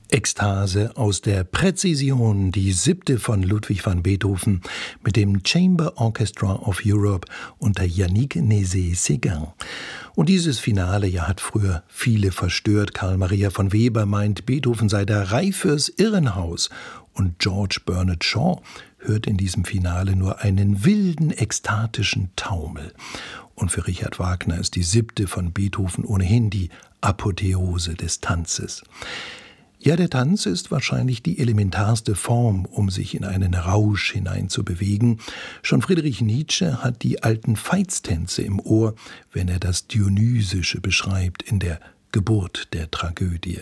Ekstase aus der Präzision, die 7. von Ludwig van Beethoven mit dem Chamber Orchestra of Europe unter Yannick Nézet-Séguin. Und dieses Finale hat früher viele verstört. Karl Maria von Weber meint, Beethoven sei der Reif fürs Irrenhaus. Und George Bernard Shaw hört in diesem Finale nur einen wilden, ekstatischen Taumel. Und für Richard Wagner ist die 7. von Beethoven ohnehin die Apotheose des Tanzes. Ja, der Tanz ist wahrscheinlich die elementarste Form, um sich in einen Rausch hineinzubewegen. Schon Friedrich Nietzsche hat die alten Veitstänze im Ohr, wenn er das Dionysische beschreibt in der Geburt der Tragödie.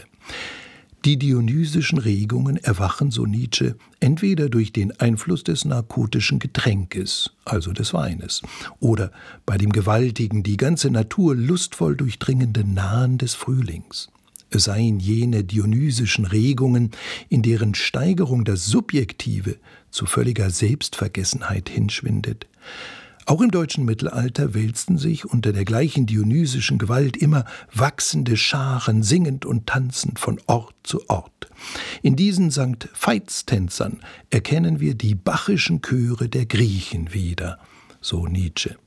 Die dionysischen Regungen erwachen, so Nietzsche, entweder durch den Einfluss des narkotischen Getränkes, also des Weines, oder bei dem gewaltigen, die ganze Natur lustvoll durchdringenden Nahen des Frühlings. Es seien jene dionysischen Regungen, in deren Steigerung das Subjektive zu völliger Selbstvergessenheit hinschwindet. Auch im deutschen Mittelalter wälzten sich unter der gleichen dionysischen Gewalt immer wachsende Scharen, singend und tanzend von Ort zu Ort. In diesen St. Veitstänzern erkennen wir die bachischen Chöre der Griechen wieder, so Nietzsche.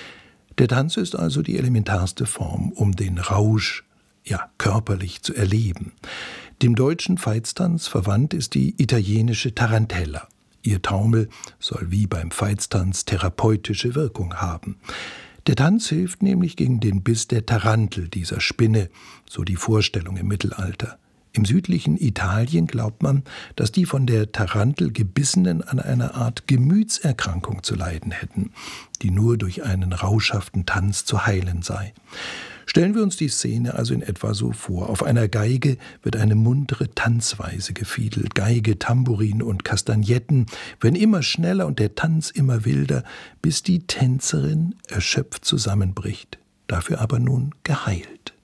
Der Tanz ist also die elementarste Form, um den Rausch körperlich zu erleben. Dem deutschen Veitstanz verwandt ist die italienische Tarantella. Ihr Taumel soll wie beim Veitstanz therapeutische Wirkung haben. Der Tanz hilft nämlich gegen den Biss der Tarantel, dieser Spinne, so die Vorstellung im Mittelalter. Im südlichen Italien glaubt man, dass die von der Tarantel Gebissenen an einer Art Gemütserkrankung zu leiden hätten, die nur durch einen rauschhaften Tanz zu heilen sei. Stellen wir uns die Szene also in etwa so vor. Auf einer Geige wird eine muntere Tanzweise gefiedelt. Geige, Tambourin und Kastagnetten werden immer schneller und der Tanz immer wilder, bis die Tänzerin erschöpft zusammenbricht, dafür aber nun geheilt.